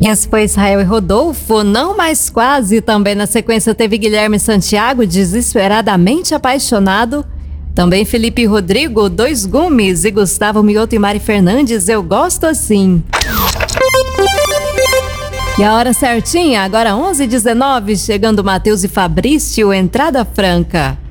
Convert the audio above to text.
Esse foi Israel e Rodolfo, Não Mais Quase. Também na sequência teve Guilherme Santiago, Desesperadamente Apaixonado. Também Felipe e Rodrigo, Dois Gumes. E Gustavo Mioto e Mari Fernandes, Eu Gosto Assim. E a hora certinha, agora 11h19, chegando Matheus e Fabrício, Entrada Franca.